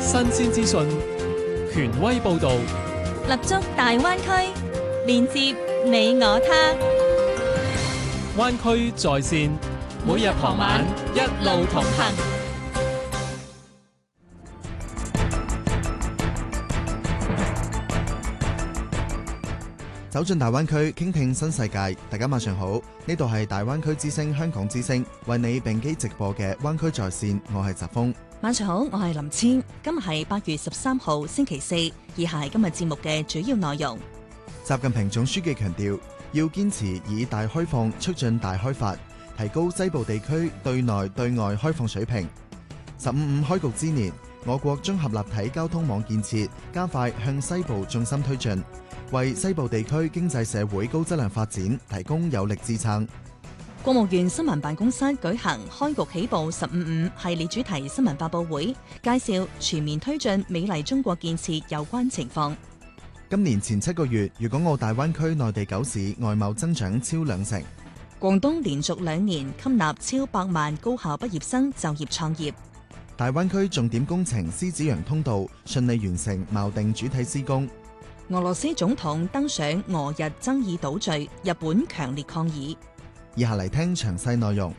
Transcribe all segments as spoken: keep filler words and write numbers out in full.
新鮮資訊，權威報導， 立足大灣區，連接你我他。 灣區在線，每日傍晚一路同行。 走進大灣區，傾聽新世界。大家晚上好，呢度係大灣區之聲香港之聲，為你並機直播嘅灣區在線，我係澤峰。 晚上好，我係林千。今日係八月十三號星期四，以下係今日節目嘅主要內容。 習近平總書記強調，要堅持以大開放促進大開發，提高西部地區對內對外開放水平。十五五開局之年，我國綜合立體交通網建設加快向西部重心推進，為西部地區經濟社會高質量發展提供有力支撐。 國務院新聞辦公室舉行開局起步十五五系列主題新聞發佈會，介紹全面推進美麗中國建設有關情況。 今年前七個月，粵港澳大灣區內地九市外貿增長超兩成。 廣東連續兩年吸納超百萬高校畢業生就業創業。 大灣區重點工程獅子洋通道順利完成錨定主體施工。 俄羅斯總統登上俄日爭議島嶼，日本強烈抗議。 以下嚟聽詳細內容。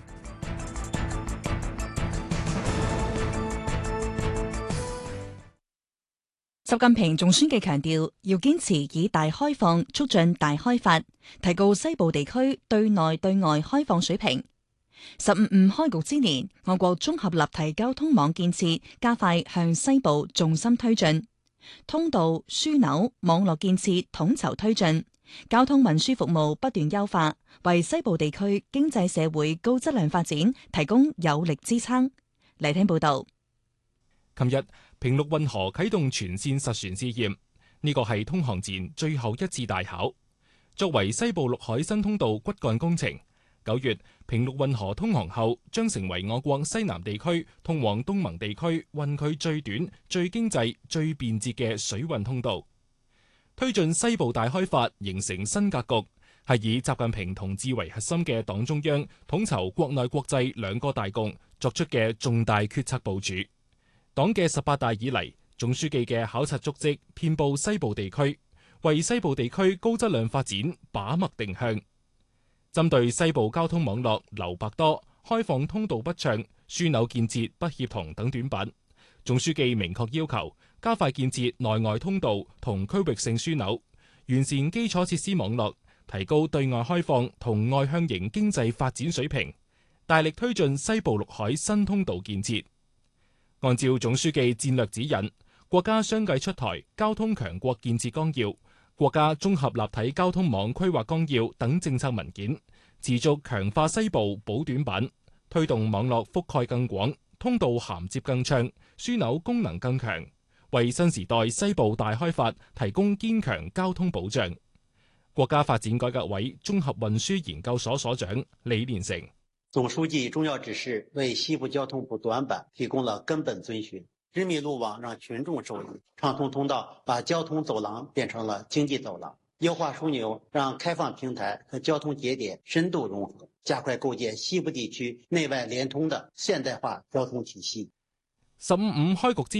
習近平總書記強調，要堅持以大開放促進大開發，提高西部地區對內對外開放水平。十五五開局之年，我國綜合立體交通網建設加快向西部重心推進，通道、樞紐、網絡建設統籌推進，交通運輸服務不斷優化，為西部地區經濟社會高質量發展提供有力支撐。嚟聽報道。 琴日，平陸運河啟動全線實船試驗，呢個係通航前最後一次大考。作為西部陸海新通道骨幹工程，九月平陸運河通航後，將成為我國西南地區通往東盟地區運距最短、最經濟、最便捷嘅水運通道。推進西部大開發形成新格局，係以習近平同志為核心嘅黨中央統籌國內國際兩個大局作出嘅重大決策部署。黨嘅十八大以嚟，總書記嘅考察足跡遍佈西部地區，為西部地區高質量發展把脈定向。針對西部交通網絡留白多、開放通道不暢、樞紐建設不協同等短板，總書記明確要求加快建設內外通道同區域性樞紐，完善基礎設施網絡，提高對外開放同外向型經濟發展水平，大力推進西部陸海新通道建設。按照總書記戰略指引，國家相繼出台交通強國建設綱要、國家綜合立體交通網規劃綱要等政策文件，持續強化西部補短板，推動網絡覆蓋更廣、通道銜接更暢、樞紐功能更強，為新時代西部大開發提供堅強交通保障。國家發展改革委綜合運輸研究所所長李連成。 總書記重要指示為西部交通補短板提供了根本遵循，人民路網讓群眾受益，暢通通道把交通走廊變成了經濟走廊，優化樞紐讓開放平台和交通節點深度融合，加快構建西部地區內外聯通的現代化交通體系。 十五五開局之